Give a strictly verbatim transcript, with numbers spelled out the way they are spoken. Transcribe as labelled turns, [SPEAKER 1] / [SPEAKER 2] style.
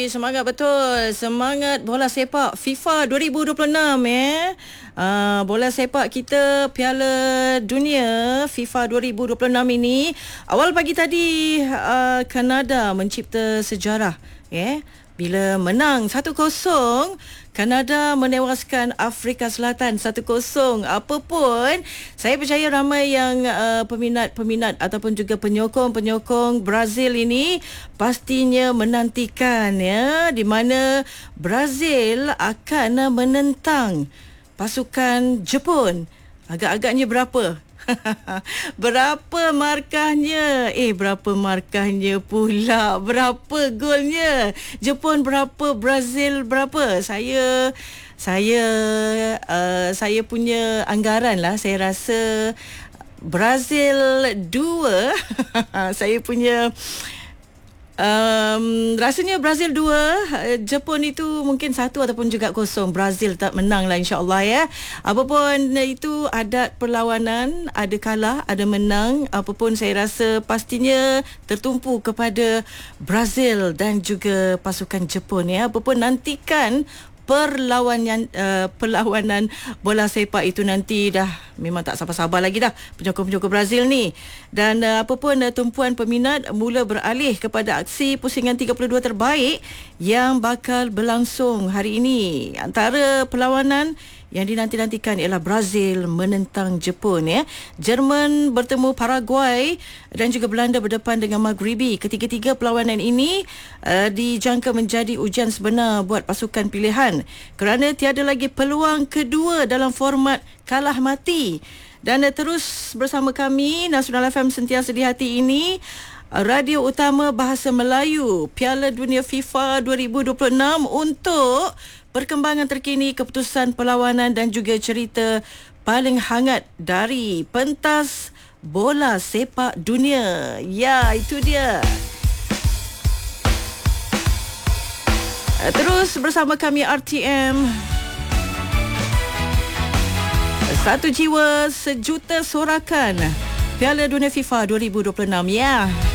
[SPEAKER 1] semangat betul. Semangat bola sepak FIFA dua ribu dua puluh enam ya. Uh, bola sepak kita Piala Dunia FIFA dua ribu dua puluh enam ini awal pagi tadi uh, Kanada mencipta sejarah ya. Bila menang satu kosong, Kanada menewaskan Afrika Selatan satu kosong. Apapun, saya percaya ramai yang uh, peminat-peminat ataupun juga penyokong-penyokong Brazil ini pastinya menantikan ya, di mana Brazil akan menentang pasukan Jepun. Agak-agaknya berapa? Berapa markahnya? Eh, berapa markahnya pula? Berapa golnya? Jepun berapa? Brazil berapa? Saya saya uh, saya punya anggaran lah. Saya rasa Brazil dua. Saya punya Um, rasanya Brazil dua, Jepun itu mungkin satu ataupun juga kosong. Brazil tak menang lah, insyaAllah ya. Apapun itu, adat perlawanan, ada kalah, ada menang. Apapun saya rasa pastinya tertumpu kepada Brazil dan juga pasukan Jepun ya. Apapun nantikan perlawanan uh, perlawanan bola sepak itu nanti dah memang tak sabar-sabar lagi dah penyokong-penyokong Brazil ni. Dan uh, apapun uh, tumpuan peminat mula beralih kepada aksi pusingan tiga puluh dua terbaik yang bakal berlangsung hari ini. Antara perlawanan yang dinanti-nantikan ialah Brazil menentang Jepun ya. Jerman bertemu Paraguay dan juga Belanda berdepan dengan Maghribi. Ketiga-tiga perlawanan ini uh, dijangka menjadi ujian sebenar buat pasukan pilihan kerana tiada lagi peluang kedua dalam format kalah mati. Dan uh, terus bersama kami Nasional F M sentiasa di hati ini, radio utama bahasa Melayu Piala Dunia FIFA dua ribu dua puluh enam untuk perkembangan terkini, keputusan perlawanan dan juga cerita paling hangat dari pentas bola sepak dunia. Ya, itu dia. Terus bersama kami R T M. Satu jiwa, sejuta sorakan. Piala Dunia FIFA dua ribu dua puluh enam. Ya.